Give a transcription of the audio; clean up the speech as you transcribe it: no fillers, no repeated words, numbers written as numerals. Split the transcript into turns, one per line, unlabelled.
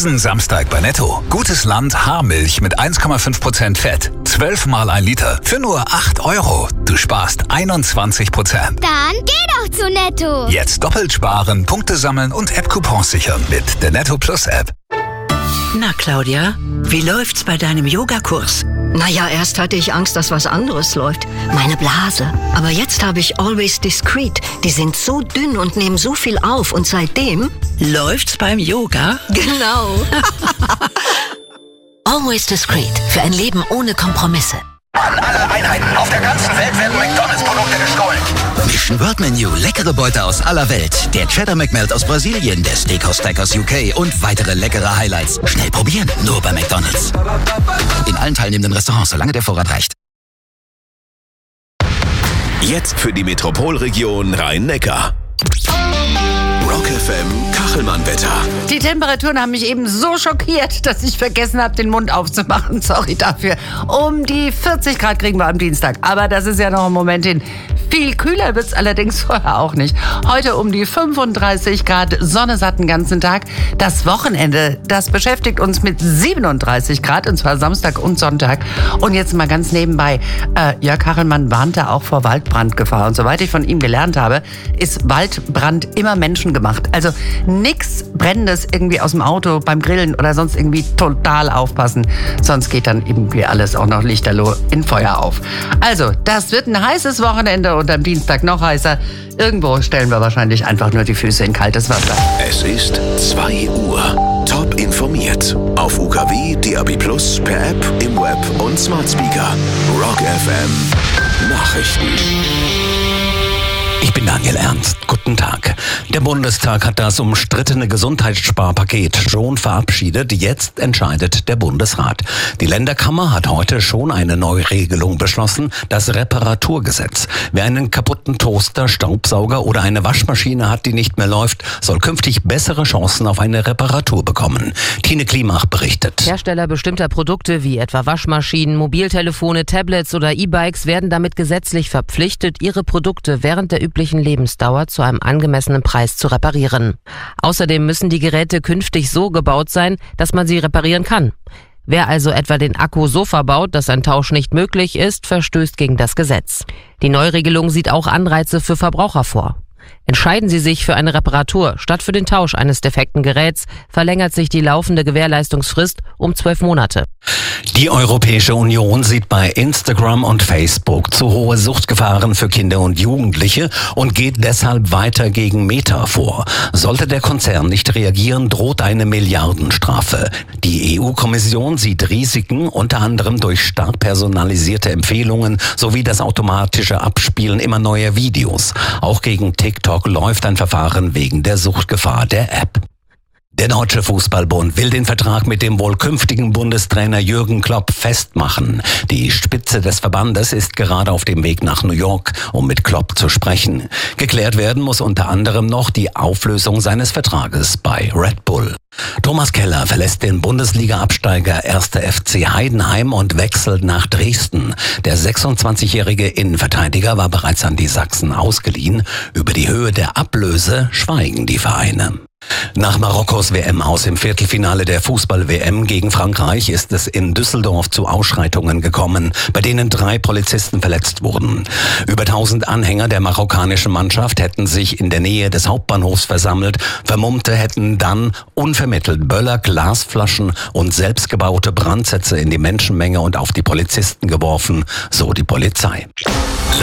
Diesen Samstag bei Netto. Gutes Land Haarmilch mit 1,5% Fett. 12 mal 1 Liter für nur 8 €. Du sparst 21%.
Dann geh doch zu Netto.
Jetzt doppelt sparen, Punkte sammeln und App-Coupons sichern mit der Netto Plus App.
Na, Claudia, wie läuft's bei deinem Yogakurs?
Naja, erst hatte ich Angst, dass was anderes läuft. Meine Blase. Aber jetzt habe ich Always Discreet. Die sind so dünn und nehmen so viel auf. Und seitdem...
Läuft's beim Yoga?
Genau. Always Discreet. Für ein Leben ohne Kompromisse.
An alle Einheiten auf der ganzen Welt werden McDonalds-Produkte gestohlen.
Mission World Menu, leckere Beute aus aller Welt. Der Cheddar McMelt aus Brasilien, der Steakhouse Stack aus UK und weitere leckere Highlights. Schnell probieren, nur bei McDonalds. In allen teilnehmenden Restaurants, solange der Vorrat reicht.
Jetzt für die Metropolregion Rhein-Neckar. Rock FM Kachelmann-Wetter.
Die Temperaturen haben mich eben so schockiert, dass ich vergessen habe, den Mund aufzumachen. Sorry dafür. Um die 40 Grad kriegen wir am Dienstag. Aber das ist ja noch ein Moment hin. Viel kühler wird es allerdings vorher auch nicht. Heute um die 35 Grad, Sonne satt den ganzen Tag. Das Wochenende, das beschäftigt uns mit 37 Grad, und zwar Samstag und Sonntag. Und jetzt mal ganz nebenbei, Jörg Kachelmann warnte auch vor Waldbrandgefahr. Und soweit ich von ihm gelernt habe, ist Waldbrand immer menschengemacht. Also nichts Brennendes irgendwie aus dem Auto beim Grillen oder sonst irgendwie total aufpassen. Sonst geht dann irgendwie alles auch noch lichterloh in Feuer auf. Also, das wird ein heißes Wochenende und am Dienstag noch heißer. Irgendwo stellen wir wahrscheinlich einfach nur die Füße in kaltes Wasser.
Es ist 2 Uhr. Top informiert. Auf UKW, DAB+, per App, im Web und Smart Speaker. Rock FM Nachrichten.
Ich bin Daniel Ernst. Guten Tag. Der Bundestag hat das umstrittene Gesundheitssparpaket schon verabschiedet. Jetzt entscheidet der Bundesrat. Die Länderkammer hat heute schon eine Neuregelung beschlossen, das Reparaturgesetz. Wer einen kaputten Toaster, Staubsauger oder eine Waschmaschine hat, die nicht mehr läuft, soll künftig bessere Chancen auf eine Reparatur bekommen. Tine Klimach berichtet.
Hersteller bestimmter Produkte wie etwa Waschmaschinen, Mobiltelefone, Tablets oder E-Bikes werden damit gesetzlich verpflichtet, ihre Produkte während der üblichen Lebensdauer zu einem angemessenen Preis zu reparieren. Außerdem müssen die Geräte künftig so gebaut sein, dass man sie reparieren kann. Wer also etwa den Akku so verbaut, dass ein Tausch nicht möglich ist, verstößt gegen das Gesetz. Die Neuregelung sieht auch Anreize für Verbraucher vor. Entscheiden Sie sich für eine Reparatur statt für den Tausch eines defekten Geräts, verlängert sich die laufende Gewährleistungsfrist um 12 Monate.
Die Europäische Union sieht bei Instagram und Facebook zu hohe Suchtgefahren für Kinder und Jugendliche und geht deshalb weiter gegen Meta vor. Sollte der Konzern nicht reagieren, droht eine Milliardenstrafe. Die EU-Kommission sieht Risiken, unter anderem durch stark personalisierte Empfehlungen sowie das automatische Abspielen immer neuer Videos. Auch gegen TikTok läuft ein Verfahren wegen der Suchtgefahr der App. Der Deutsche Fußballbund will den Vertrag mit dem wohl künftigen Bundestrainer Jürgen Klopp festmachen. Die Spitze des Verbandes ist gerade auf dem Weg nach New York, um mit Klopp zu sprechen. Geklärt werden muss unter anderem noch die Auflösung seines Vertrages bei Red Bull. Thomas Keller verlässt den Bundesliga-Absteiger 1. FC Heidenheim und wechselt nach Dresden. Der 26-jährige Innenverteidiger war bereits an die Sachsen ausgeliehen. Über die Höhe der Ablöse schweigen die Vereine. Nach Marokkos WM aus im Viertelfinale der Fußball-WM gegen Frankreich ist es in Düsseldorf zu Ausschreitungen gekommen, bei denen 3 Polizisten verletzt wurden. Über 1000 Anhänger der marokkanischen Mannschaft hätten sich in der Nähe des Hauptbahnhofs versammelt. Vermummte hätten dann unvermittelt Böller, Glasflaschen und selbstgebaute Brandsätze in die Menschenmenge und auf die Polizisten geworfen, so die Polizei.